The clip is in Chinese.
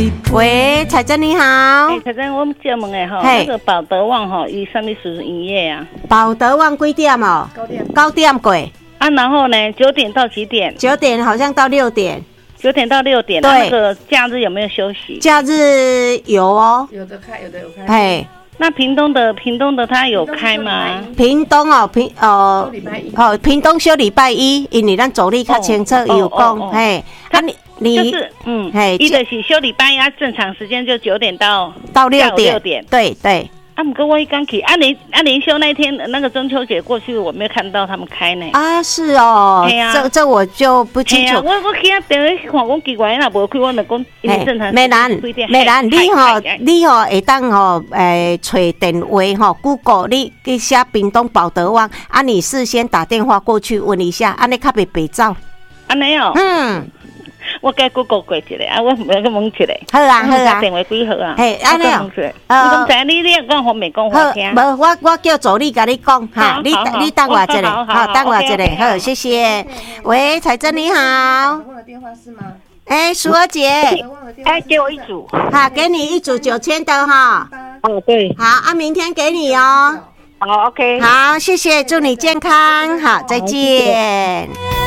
喂，彩珍你好。 彩珍，我们借问的那个保德旺以什么时间营业啊？ 保德旺几点哦？9点过。 啊，然后呢，9点到几点 ？9点好像到6点。 9点到6点。对。那个假日有没有休息？ 假日有哦。 有的开，有的有开。 嘿。 那屏东的它有开吗？ 屏东屏东休礼拜一，因为咱助理较清楚有讲，嘿，啊你就是嘿，伊就是休礼拜一，正常时间就9点到6点， 对对。 啊，不过我刚去连休那天那个中秋节过去，我没有看到他们开呢。 啊，是哦，这我就不清楚。 我去电话看，讲奇怪，那无开，我就讲因为正常。 没难，你会当找电话Google 你去写屏东保德旺，啊，你事先打电话过去问一下，安尼较袂白走。 安尼哦。我该 Google 过一下啊，我唔要问一下。 好啊。 电话几号啊？ 嘿，安尼哦。 你讲你要讲方便讲我听。 无，我叫助理甲你讲哈，你等我一下，好，等我一下，好，谢谢。喂，彩珍你好。 忘了电话是吗？ 淑儿姐。 给我一组。 好，给你一组9000的哈。 哦，对。 好啊，明天给你哦。 好 ，OK。 好，谢谢，祝你健康，好，再见。